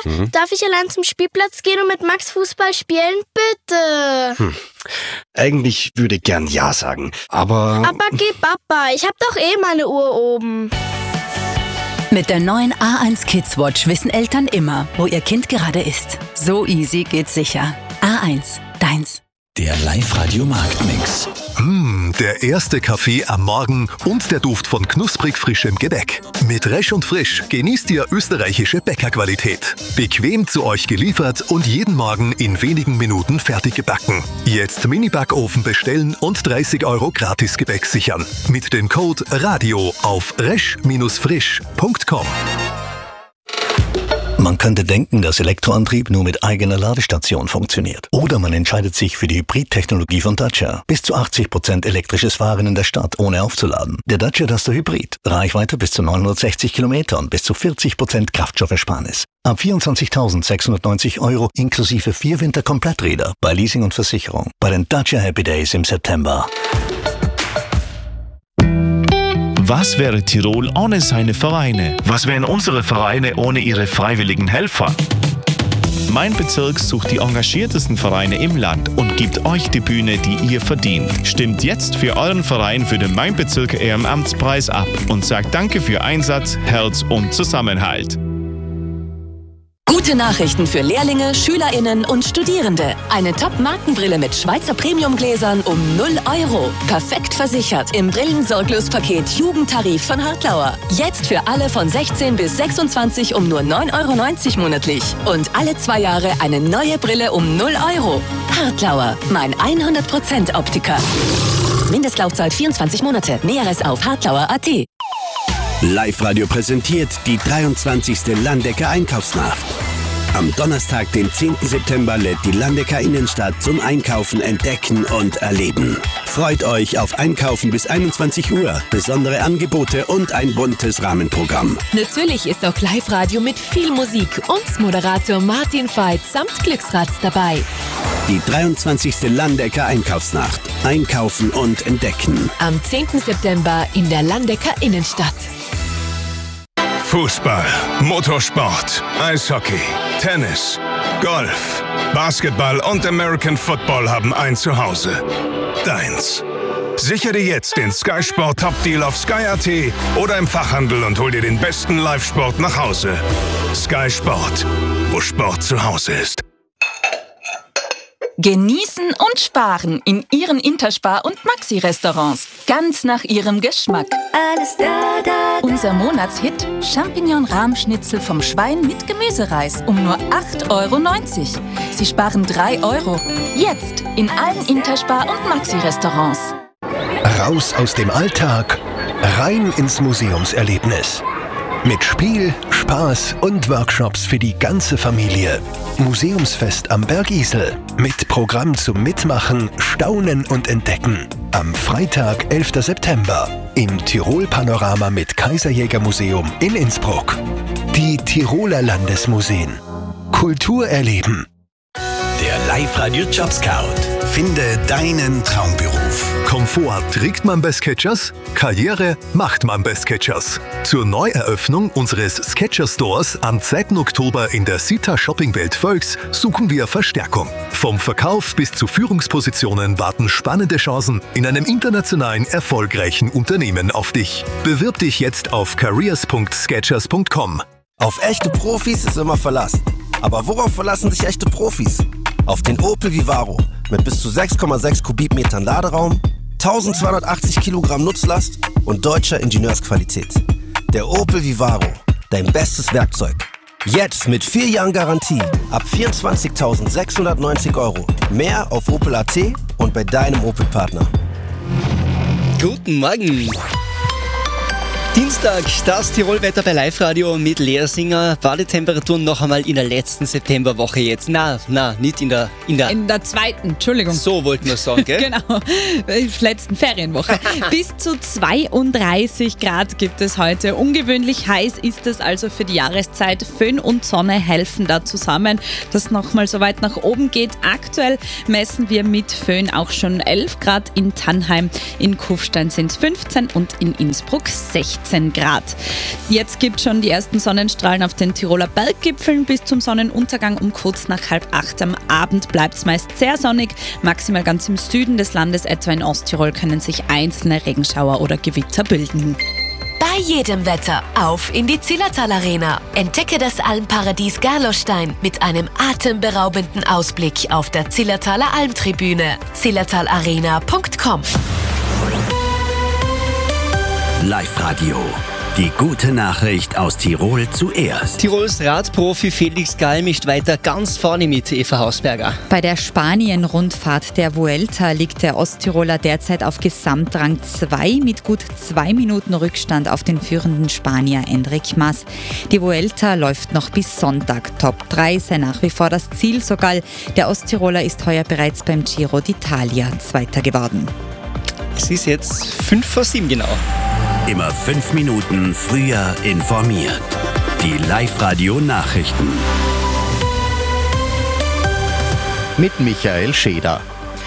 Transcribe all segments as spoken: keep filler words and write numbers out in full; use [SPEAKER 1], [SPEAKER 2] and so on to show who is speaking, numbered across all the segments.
[SPEAKER 1] Mhm. Darf ich allein zum Spielplatz gehen und mit Max Fußball spielen? Bitte.
[SPEAKER 2] Hm. Eigentlich würde ich gern Ja sagen, aber...
[SPEAKER 1] Aber geh Papa, ich hab doch eh meine Uhr oben.
[SPEAKER 3] Mit der neuen A eins Kids Watch wissen Eltern immer, wo ihr Kind gerade ist. So easy geht's sicher. A eins, deins.
[SPEAKER 4] Der Live-Radio-Marktmix.
[SPEAKER 5] Mmh, der erste Kaffee am Morgen und der Duft von knusprig frischem Gebäck. Mit Resch und Frisch genießt ihr österreichische Bäckerqualität. Bequem zu euch geliefert und jeden Morgen in wenigen Minuten fertig gebacken. Jetzt Mini-Backofen bestellen und dreißig Euro Gratis-Gebäck sichern. Mit dem Code RADIO auf resch frisch punkt com.
[SPEAKER 4] Man könnte denken, dass Elektroantrieb nur mit eigener Ladestation funktioniert. Oder man entscheidet sich für die Hybrid-Technologie von Dacia. Bis zu achtzig Prozent elektrisches Fahren in der Stadt, ohne aufzuladen. Der Dacia Duster Hybrid. Reichweite bis zu neunhundertsechzig Kilometer und bis zu vierzig Prozent Kraftstoffersparnis. Ab vierundzwanzigtausendsechshundertneunzig Euro inklusive vier Winter-Kompletträder bei Leasing und Versicherung. Bei den Dacia Happy Days im September.
[SPEAKER 6] Was wäre Tirol ohne seine Vereine? Was wären unsere Vereine ohne ihre freiwilligen Helfer? Mein Bezirk sucht die engagiertesten Vereine im Land und gibt euch die Bühne, die ihr verdient. Stimmt jetzt für euren Verein für den Mein Bezirk Ehrenamtspreis ab und sagt Danke für Einsatz, Herz und Zusammenhalt.
[SPEAKER 3] Gute Nachrichten für Lehrlinge, SchülerInnen und Studierende. Eine Top-Markenbrille mit Schweizer Premiumgläsern um null Euro. Perfekt versichert im Brillensorglospaket Jugendtarif von Hartlauer. Jetzt für alle von sechzehn bis sechsundzwanzig um nur neun Euro neunzig monatlich. Und alle zwei Jahre eine neue Brille um null Euro. Hartlauer, mein hundert Prozent Optiker. Mindestlaufzeit vierundzwanzig Monate. Näheres auf hartlauer punkt at.
[SPEAKER 7] Live-Radio präsentiert die dreiundzwanzigste Landecker Einkaufsnacht. Am Donnerstag, den zehnten September, lädt die Landecker Innenstadt zum Einkaufen, Entdecken und Erleben. Freut euch auf Einkaufen bis einundzwanzig Uhr, besondere Angebote und ein buntes Rahmenprogramm.
[SPEAKER 8] Natürlich ist auch Live-Radio mit viel Musik und Moderator Martin Veit samt Glücksrad dabei.
[SPEAKER 7] Die dreiundzwanzigste Landecker Einkaufsnacht. Einkaufen und Entdecken.
[SPEAKER 8] Am zehnten September in der Landecker Innenstadt.
[SPEAKER 9] Fußball, Motorsport, Eishockey, Tennis, Golf, Basketball und American Football haben ein Zuhause. Deins. Sichere dir jetzt den Sky Sport Top Deal auf sky punkt at oder im Fachhandel und hol dir den besten Live-Sport nach Hause. Sky Sport, wo Sport zu Hause ist.
[SPEAKER 3] Genießen und sparen in Ihren Interspar- und Maxi-Restaurants. Ganz nach Ihrem Geschmack.
[SPEAKER 10] Alles da, da, da.
[SPEAKER 3] Unser Monatshit Champignon-Rahmschnitzel vom Schwein mit Gemüsereis um nur acht Euro neunzig. Sie sparen drei Euro. Jetzt in allen Interspar- und Maxi-Restaurants.
[SPEAKER 5] Raus aus dem Alltag, rein ins Museumserlebnis. Mit Spiel, Spaß und Workshops für die ganze Familie. Museumsfest am Bergisel. Mit Programm zum Mitmachen, Staunen und Entdecken. Am Freitag, elften September. Im Tirol Panorama mit Kaiserjäger-Museum in Innsbruck. Die Tiroler Landesmuseen. Kultur erleben.
[SPEAKER 4] Der Live-Radio Job Scout. Finde deinen Traumberuf.
[SPEAKER 5] Komfort trägt man bei Skechers, Karriere macht man bei Skechers. Zur Neueröffnung unseres Skechers Stores am zweiten Oktober in der Sita Shoppingwelt Völks suchen wir Verstärkung. Vom Verkauf bis zu Führungspositionen warten spannende Chancen in einem internationalen erfolgreichen Unternehmen auf dich. Bewirb dich jetzt auf careers punkt skechers punkt com.
[SPEAKER 11] Auf echte Profis ist immer Verlass. Aber worauf verlassen sich echte Profis? Auf den Opel Vivaro mit bis zu sechs Komma sechs Kubikmetern Laderaum, eintausendzweihundertachtzig Kilogramm Nutzlast und deutscher Ingenieursqualität. Der Opel Vivaro, dein bestes Werkzeug. Jetzt mit vier Jahren Garantie ab vierundzwanzigtausendsechshundertneunzig Euro. Mehr auf opel punkt at und bei deinem Opel-Partner.
[SPEAKER 12] Guten Morgen. Dienstag, das Tirolwetter bei Live-Radio mit Lea Singer. Badetemperaturen noch einmal in der letzten Septemberwoche jetzt. Na, na, nicht in der... In der,
[SPEAKER 13] in der zweiten, Entschuldigung.
[SPEAKER 12] So wollten wir sagen, gell?
[SPEAKER 13] Genau, letzten Ferienwoche. Bis zu zweiunddreißig Grad gibt es heute. Ungewöhnlich heiß ist es also für die Jahreszeit. Föhn und Sonne helfen da zusammen, dass es nochmal so weit nach oben geht. Aktuell messen wir mit Föhn auch schon elf Grad in Tannheim. In Kufstein sind es fünfzehn und in Innsbruck sechzehn. achtzehn Grad. Jetzt gibt es schon die ersten Sonnenstrahlen auf den Tiroler Berggipfeln. Bis zum Sonnenuntergang um kurz nach halb acht am Abend bleibt es meist sehr sonnig. Maximal ganz im Süden des Landes, etwa in Osttirol, können sich einzelne Regenschauer oder Gewitter bilden.
[SPEAKER 8] Bei jedem Wetter auf in die Zillertal Arena. Entdecke das Almparadies Gerlostein mit einem atemberaubenden Ausblick auf der Zillertaler Almtribüne. zillertal arena punkt com.
[SPEAKER 7] Live-Radio. Die gute Nachricht aus Tirol zuerst.
[SPEAKER 12] Tirols Radprofi Felix Gall mischt weiter ganz vorne mit, Eva Hausberger.
[SPEAKER 14] Bei der Spanien-Rundfahrt der Vuelta liegt der Osttiroler derzeit auf Gesamtrang zwei mit gut zwei Minuten Rückstand auf den führenden Spanier Enric Mas. Die Vuelta läuft noch bis Sonntag. Top drei sei nach wie vor das Ziel, so Gall. Der Osttiroler ist heuer bereits beim Giro d'Italia Zweiter geworden.
[SPEAKER 12] Es ist jetzt fünf vor sieben genau.
[SPEAKER 7] Immer fünf Minuten früher informiert. Die Live-Radio-Nachrichten.
[SPEAKER 6] Mit Michael Scheder.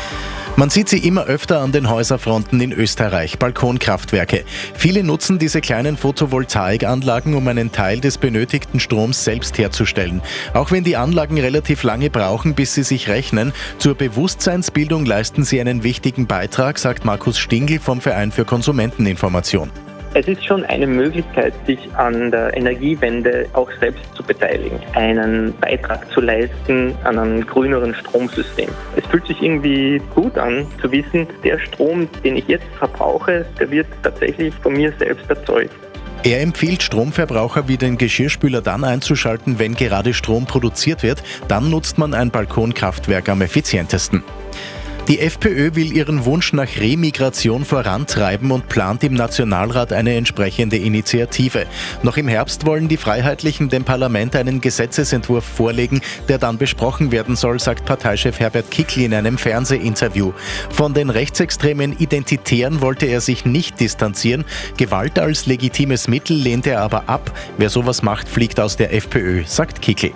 [SPEAKER 6] Man sieht sie immer öfter an den Häuserfronten in Österreich, Balkonkraftwerke. Viele nutzen diese kleinen Photovoltaikanlagen, um einen Teil des benötigten Stroms selbst herzustellen. Auch wenn die Anlagen relativ lange brauchen, bis sie sich rechnen, zur Bewusstseinsbildung leisten sie einen wichtigen Beitrag, sagt Markus Stingl vom Verein für Konsumenteninformation.
[SPEAKER 15] Es ist schon eine Möglichkeit, sich an der Energiewende auch selbst zu beteiligen, einen Beitrag zu leisten an einem grüneren Stromsystem. Es fühlt sich irgendwie gut an, zu wissen, der Strom, den ich jetzt verbrauche, der wird tatsächlich von mir selbst erzeugt.
[SPEAKER 6] Er empfiehlt Stromverbraucher wie den Geschirrspüler dann einzuschalten, wenn gerade Strom produziert wird. Dann nutzt man ein Balkonkraftwerk am effizientesten. Die FPÖ will ihren Wunsch nach Remigration vorantreiben und plant im Nationalrat eine entsprechende Initiative. Noch im Herbst wollen die Freiheitlichen dem Parlament einen Gesetzesentwurf vorlegen, der dann besprochen werden soll, sagt Parteichef Herbert Kickl in einem Fernsehinterview. Von den rechtsextremen Identitären wollte er sich nicht distanzieren. Gewalt als legitimes Mittel lehnt er aber ab. Wer sowas macht, fliegt aus der FPÖ, sagt Kickl.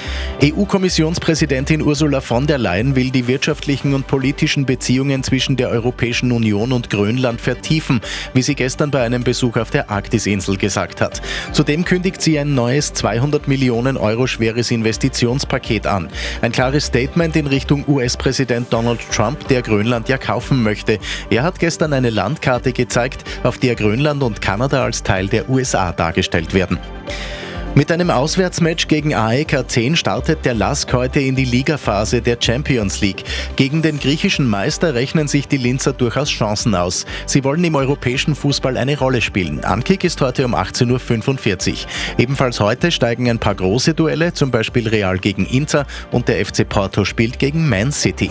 [SPEAKER 6] E U-Kommissionspräsidentin Ursula von der Leyen will die wirtschaftlichen und politischen Beziehungen zwischen der Europäischen Union und Grönland vertiefen, wie sie gestern bei einem Besuch auf der Arktisinsel gesagt hat. Zudem kündigt sie ein neues zweihundert Millionen Euro schweres Investitionspaket an. Ein klares Statement in Richtung U S-Präsident Donald Trump, der Grönland ja kaufen möchte. Er hat gestern eine Landkarte gezeigt, auf der Grönland und Kanada als Teil der U S A dargestellt werden. Mit einem Auswärtsmatch gegen A E K Athen startet der L A S K heute in die Ligaphase der Champions League. Gegen den griechischen Meister rechnen sich die Linzer durchaus Chancen aus. Sie wollen im europäischen Fußball eine Rolle spielen. Ankick ist heute um achtzehn Uhr fünfundvierzig. Ebenfalls heute steigen ein paar große Duelle, zum Beispiel Real gegen Inter und der F C Porto spielt gegen Man City.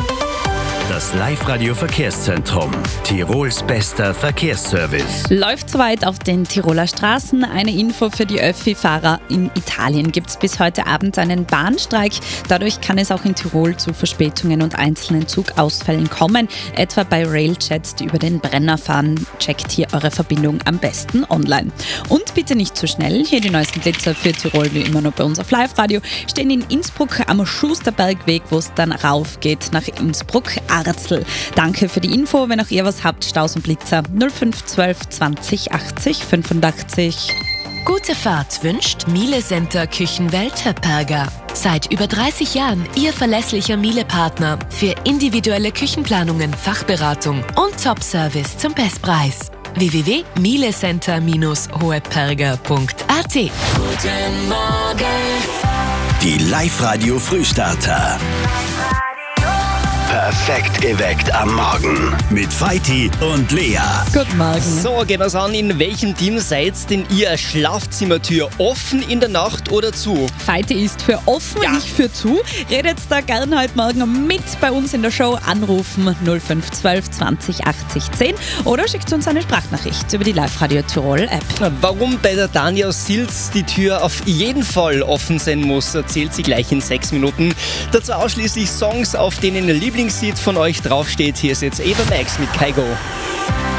[SPEAKER 7] Das Live-Radio-Verkehrszentrum. Tirols bester Verkehrsservice.
[SPEAKER 13] Läuft soweit auf den Tiroler Straßen. Eine Info für die Öffi-Fahrer. In Italien gibt es bis heute Abend einen Bahnstreik. Dadurch kann es auch in Tirol zu Verspätungen und einzelnen Zugausfällen kommen. Etwa bei Railjets, die über den Brenner fahren. Checkt hier eure Verbindung am besten online. Und bitte nicht zu schnell. Hier die neuesten Glitzer für Tirol, wie immer noch bei uns auf Live-Radio. Stehen in Innsbruck am Schusterbergweg, wo es dann rauf geht nach Innsbruck. Arzl. Danke für die Info. Wenn auch ihr was habt, Staus und Blitzer null fünf zwölf zwanzig achtzig fünfundachtzig.
[SPEAKER 8] Gute Fahrt wünscht Miele Center Küchenwelt Höpperger. Seit über dreißig Jahren Ihr verlässlicher Miele-Partner für individuelle Küchenplanungen, Fachberatung und Top-Service zum Bestpreis. w w w punkt mielecenter Bindestrich hoheperger punkt a t.
[SPEAKER 7] Guten Morgen. Die Live-Radio-Frühstarter. Perfekt geweckt am Morgen. Mit Feiti und Lea.
[SPEAKER 13] Guten Morgen.
[SPEAKER 12] So, gehen wir's an. In welchem Team seid denn ihr? Schlafzimmertür offen in der Nacht oder zu?
[SPEAKER 13] Feiti ist für offen, ja. Ich für zu. Redet da gern heute Morgen mit bei uns in der Show. Anrufen null fünf zwölf zwanzig achtzig zehn oder schickt uns eine Sprachnachricht über die Live-Radio Tirol App.
[SPEAKER 12] Warum bei der Tanja aus Silz die Tür auf jeden Fall offen sein muss, erzählt sie gleich in sechs Minuten. Dazu ausschließlich Songs, auf denen Lieblings Lieblingslied von euch draufsteht. Hier ist jetzt Eva Max mit Kaigo.